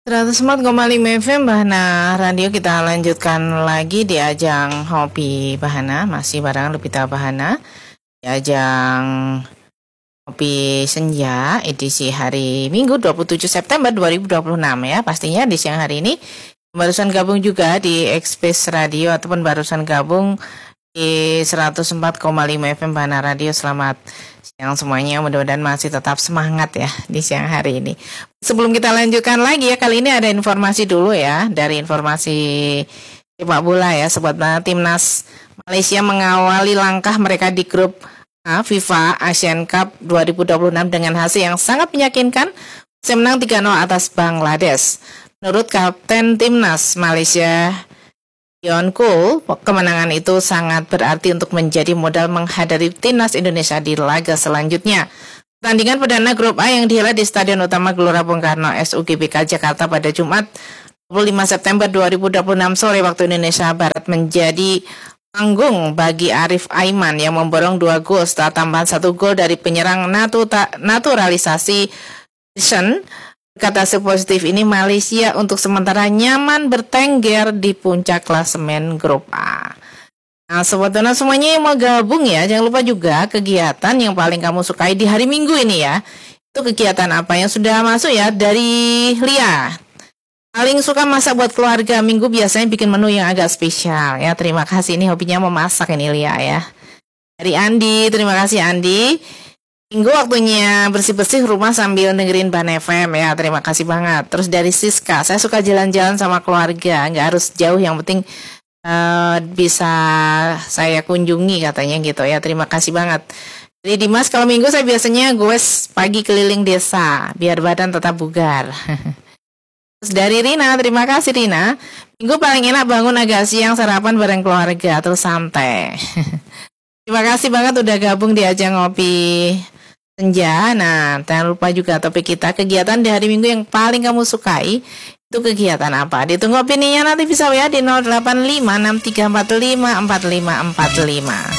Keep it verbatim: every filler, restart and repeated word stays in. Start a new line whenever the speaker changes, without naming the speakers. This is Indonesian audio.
seratus empat koma lima F M Bahana Radio. Kita lanjutkan lagi di ajang Hobi Bahana. Masih bareng Lupita Bahana di ajang Hobi Senja edisi hari Minggu dua puluh tujuh September dua ribu dua puluh enam ya. Pastinya di siang hari ini barusan gabung juga di Express Radio ataupun barusan gabung di seratus empat koma lima F M Bahana Radio. Selamat siang semuanya, mudah-mudahan masih tetap semangat ya di siang hari ini. Sebelum kita lanjutkan lagi ya, kali ini ada informasi dulu ya, dari informasi sepak bola ya, sobat Bahana. Timnas Malaysia mengawali langkah mereka di grup A FIFA Asian Cup dua ribu dua puluh enam dengan hasil yang sangat meyakinkan, bisa menang tiga nol atas Bangladesh. Menurut Kapten Timnas Malaysia Yon Kul, kemenangan itu sangat berarti untuk menjadi modal menghadapi Timnas Indonesia di laga selanjutnya. Pertandingan perdana grup A yang dihelat di Stadion Utama Gelora Bung Karno S U G B K Jakarta pada Jumat dua puluh lima September dua ribu dua puluh enam sore waktu Indonesia Barat menjadi panggung bagi Arif Aiman yang memborong dua gol setelah tambahan satu gol dari penyerang natuta, naturalisasi Vision. Kata hasil positif ini, Malaysia untuk sementara nyaman bertengger di puncak klasemen grup A. Nah, sobat Bahana semuanya yang mau gabung ya, jangan lupa juga kegiatan yang paling kamu sukai di hari Minggu ini ya. Itu kegiatan apa yang sudah masuk ya? Dari Lia, paling suka masak buat keluarga. Minggu biasanya bikin menu yang agak spesial ya. Terima kasih, ini hobinya memasak ini Lia ya. Dari Andi, terima kasih Andi. Minggu waktunya bersih-bersih rumah sambil dengerin Ban F M ya, terima kasih banget. Terus dari Siska, saya suka jalan-jalan sama keluarga, nggak harus jauh, yang penting uh, bisa saya kunjungi katanya gitu ya, terima kasih banget. Jadi Dimas, kalau Minggu saya biasanya gue pagi keliling desa biar badan tetap bugar. Terus dari Rina, terima kasih Rina. Minggu paling enak bangun agak siang, sarapan bareng keluarga terus santai. Terima kasih banget udah gabung di ajang ngopi senja. Nah, jangan lupa juga topik kita, kegiatan di hari Minggu yang paling kamu sukai itu kegiatan apa? Ditunggu opininya, nanti bisa ya di nol delapan lima enam tiga empat lima empat lima empat lima.